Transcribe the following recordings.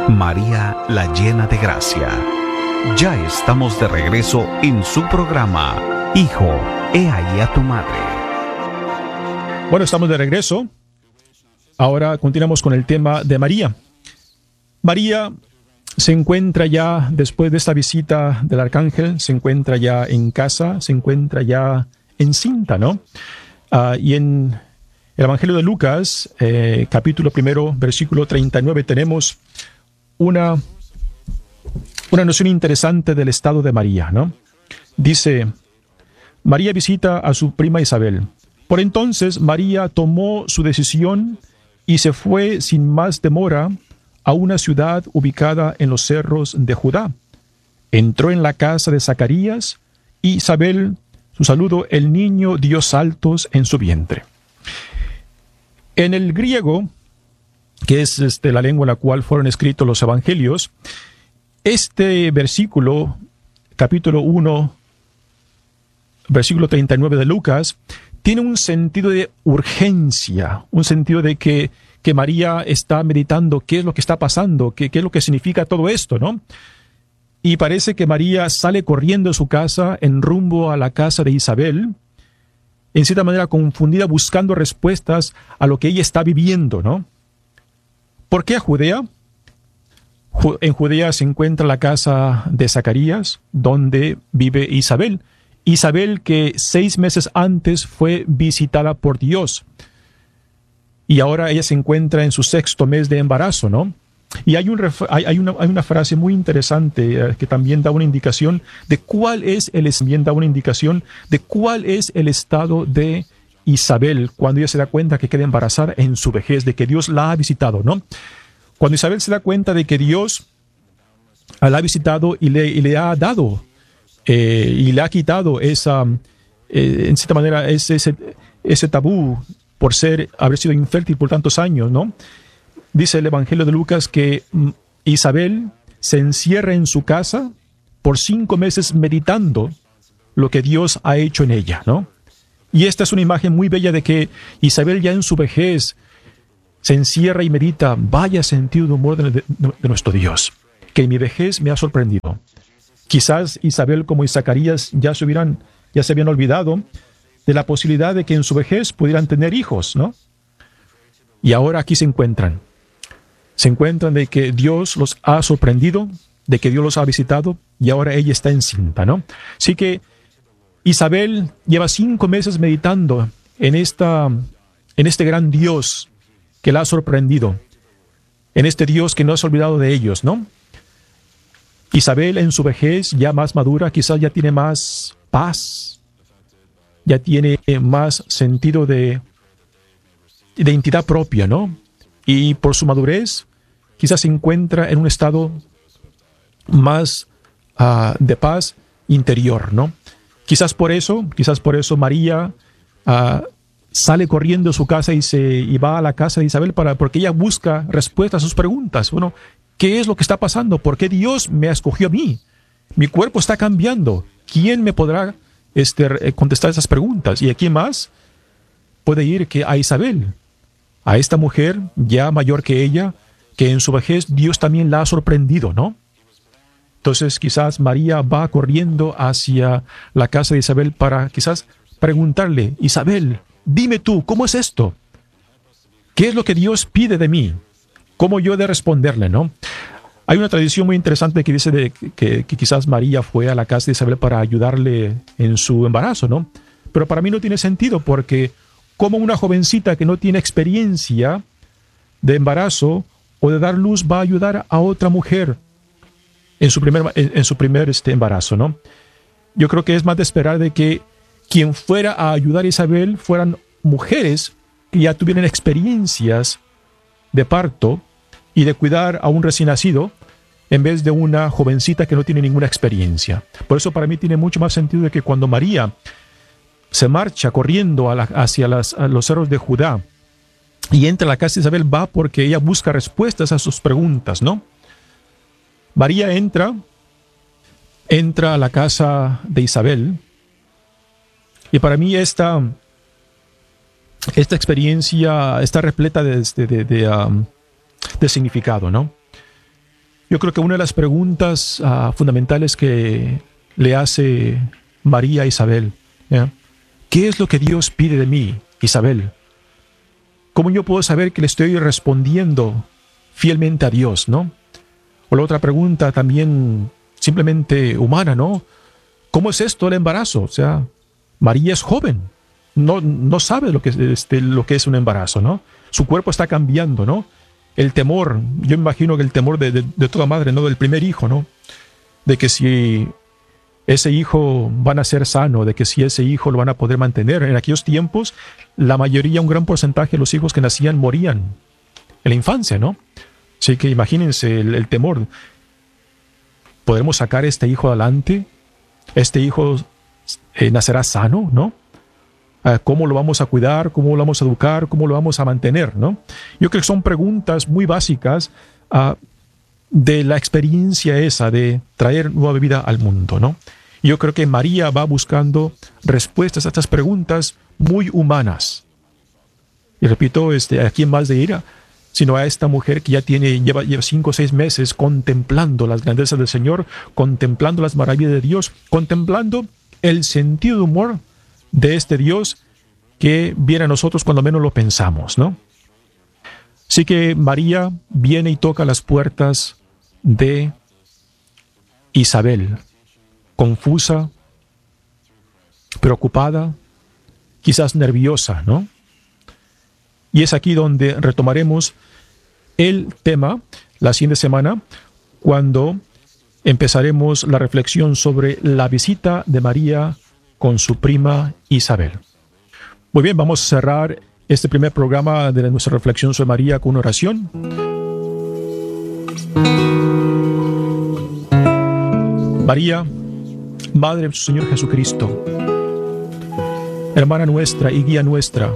María la llena de gracia. Ya estamos de regreso en su programa, Hijo, he ahí a tu madre. Bueno, estamos de regreso. Ahora continuamos con el tema de María. María se encuentra ya, después de esta visita del arcángel, se encuentra ya en casa, se encuentra ya encinta, ¿no? Y en el Evangelio de Lucas, capítulo 1, versículo 39, tenemos una noción interesante del estado de María, ¿no? Dice, María visita a su prima Isabel. Por entonces María tomó su decisión y se fue sin más demora a una ciudad ubicada en los cerros de Judá. Entró en la casa de Zacarías y Isabel, su saludo, el niño dio saltos en su vientre. En el griego, que es la lengua en la cual fueron escritos los evangelios, este versículo, capítulo 1, versículo 39 de Lucas, tiene un sentido de urgencia, un sentido de que María está meditando qué es lo que está pasando, qué es lo que significa todo esto, ¿no? Y parece que María sale corriendo de su casa en rumbo a la casa de Isabel, en cierta manera confundida, buscando respuestas a lo que ella está viviendo, ¿no? ¿Por qué a Judea? En Judea se encuentra la casa de Zacarías, donde vive Isabel. Isabel que 6 meses antes fue visitada por Dios. Y ahora ella se encuentra en su 6º mes de embarazo, ¿no? Y hay una frase muy interesante que también da una indicación de cuál es el estado de Isabel cuando ella se da cuenta que queda embarazada en su vejez, de que Dios la ha visitado, ¿no? Cuando Isabel se da cuenta de que Dios la ha visitado y le ha dado y le ha quitado en cierta manera, ese tabú por haber sido infértil por tantos años, ¿no? Dice el Evangelio de Lucas que Isabel se encierra en su casa por 5 meses meditando lo que Dios ha hecho en ella, ¿no? Y esta es una imagen muy bella de que Isabel ya en su vejez se encierra y medita, vaya sentido de humor de nuestro Dios, que en mi vejez me ha sorprendido. Quizás Isabel como Zacarías ya se habían olvidado de la posibilidad de que en su vejez pudieran tener hijos, ¿no? Y ahora aquí se encuentran de que Dios los ha sorprendido, de que Dios los ha visitado, y ahora ella está encinta, ¿no? Así que Isabel lleva 5 meses meditando en este gran Dios que la ha sorprendido, en este Dios que no se ha olvidado de ellos, ¿no? Isabel en su vejez, ya más madura, quizás ya tiene más paz, ya tiene más sentido de identidad propia, ¿no? Y por su madurez, quizás se encuentra en un estado más de paz interior, ¿no? Quizás por eso María sale corriendo de su casa y va a la casa de Isabel porque ella busca respuestas a sus preguntas. Bueno, ¿qué es lo que está pasando? ¿Por qué Dios me escogió a mí? Mi cuerpo está cambiando. ¿Quién me podrá contestar esas preguntas? ¿Y a quién más puede ir que a Isabel? A esta mujer ya mayor que ella, que en su vejez Dios también la ha sorprendido, ¿no? Entonces quizás María va corriendo hacia la casa de Isabel para quizás preguntarle, Isabel, dime tú, ¿cómo es esto? ¿Qué es lo que Dios pide de mí? ¿Cómo yo he de responderle, no? Hay una tradición muy interesante que dice que quizás María fue a la casa de Isabel para ayudarle en su embarazo, ¿no? Pero para mí no tiene sentido porque como una jovencita que no tiene experiencia de embarazo o de dar luz va a ayudar a otra mujer en su primer embarazo, ¿no? Yo creo que es más de esperar de que quien fuera a ayudar a Isabel fueran mujeres que ya tuvieran experiencias de parto y de cuidar a un recién nacido en vez de una jovencita que no tiene ninguna experiencia. Por eso para mí tiene mucho más sentido de que cuando María se marcha corriendo hacia los cerros de Judá y entra a la casa de Isabel, va porque ella busca respuestas a sus preguntas, ¿no? María entra a la casa de Isabel y para mí esta experiencia está repleta de significado, ¿no? Yo creo que una de las preguntas fundamentales que le hace María a Isabel, ¿ya? ¿Qué es lo que Dios pide de mí, Isabel? ¿Cómo yo puedo saber que le estoy respondiendo fielmente a Dios, ¿no? O la otra pregunta también simplemente humana, ¿no? ¿Cómo es esto el embarazo? O sea, María es joven, no sabe lo que es un embarazo, ¿no? Su cuerpo está cambiando, ¿no? El temor, yo me imagino que el temor de toda madre, ¿no? Del primer hijo, ¿no? De que si ese hijo va a nacer sano, de que si ese hijo lo van a poder mantener. En aquellos tiempos, la mayoría, un gran porcentaje de los hijos que nacían morían en la infancia, ¿no? Así que imagínense el temor. ¿Podremos sacar a este hijo adelante? ¿Este hijo nacerá sano, no? ¿Cómo lo vamos a cuidar? ¿Cómo lo vamos a educar? ¿Cómo lo vamos a mantener, no? Yo creo que son preguntas muy básicas de la experiencia esa de traer nueva vida al mundo, ¿no? Y yo creo que María va buscando respuestas a estas preguntas muy humanas. Y repito, ¿a quién más de ir? Sino a esta mujer que ya lleva 5 o 6 meses contemplando las grandezas del Señor, contemplando las maravillas de Dios, contemplando el sentido de humor de este Dios que viene a nosotros cuando menos lo pensamos, ¿no? Así que María viene y toca las puertas de Isabel, confusa, preocupada, quizás nerviosa, ¿no? Y es aquí donde retomaremos el tema la siguiente semana, cuando empezaremos la reflexión sobre la visita de María con su prima Isabel. Muy bien, vamos a cerrar este primer programa de nuestra reflexión sobre María con una oración. María, Madre de nuestro Señor Jesucristo, hermana nuestra y guía nuestra,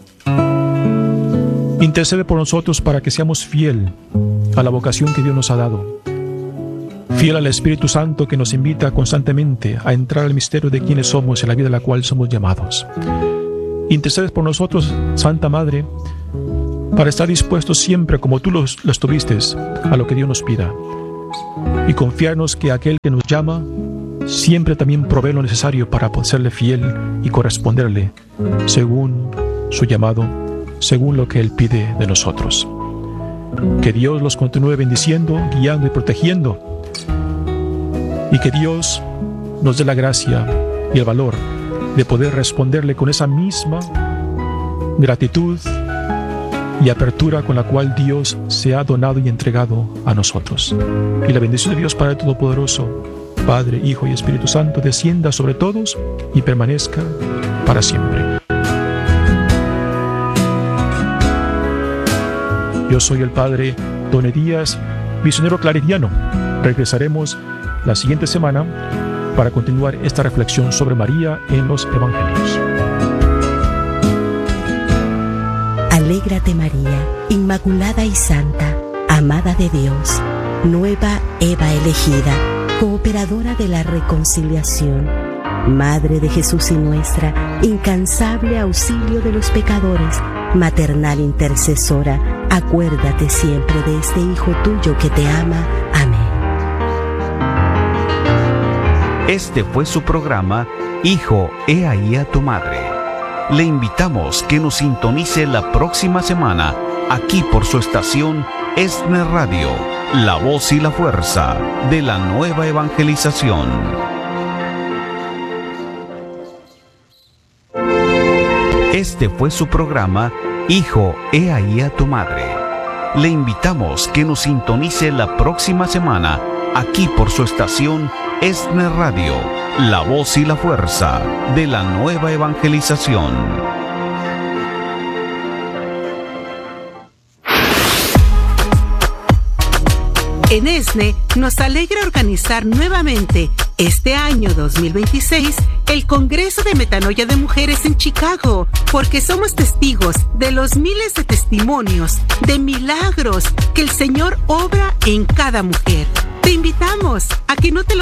intercede por nosotros para que seamos fiel a la vocación que Dios nos ha dado, fiel al Espíritu Santo que nos invita constantemente a entrar al misterio de quiénes somos y a la vida a la cual somos llamados. Intercedes por nosotros, Santa Madre, para estar dispuestos siempre, como tú lo estuviste, a lo que Dios nos pida, y confiarnos que aquel que nos llama siempre también provee lo necesario para serle fiel y corresponderle según su llamado, según lo que Él pide de nosotros. Que Dios los continúe bendiciendo, guiando y protegiendo, y que Dios nos dé la gracia y el valor de poder responderle con esa misma gratitud y apertura con la cual Dios se ha donado y entregado a nosotros. Y la bendición de Dios Padre Todopoderoso, Padre, Hijo y Espíritu Santo, descienda sobre todos y permanezca para siempre. Yo soy el Padre Don Díaz, misionero claretiano. Regresaremos la siguiente semana para continuar esta reflexión sobre María en los Evangelios. Alégrate María, Inmaculada y Santa, amada de Dios, nueva Eva elegida, cooperadora de la reconciliación, Madre de Jesús y nuestra, incansable auxilio de los pecadores, maternal intercesora, acuérdate siempre de este Hijo tuyo que te ama. Amén. Este fue su programa, Hijo, he ahí a tu madre. Le invitamos que nos sintonice la próxima semana, aquí por su estación ESNE Radio, la voz y la fuerza de la nueva evangelización. Este fue su programa, Hijo, he ahí a tu madre. Le invitamos que nos sintonice la próxima semana, aquí por su estación ESNE Radio, la voz y la fuerza de la nueva evangelización. En ESNE nos alegra organizar nuevamente este año 2026 el Congreso de Metanoia de Mujeres en Chicago, porque somos testigos de los miles de testimonios, de milagros que el Señor obra en cada mujer. Te invitamos a que no te lo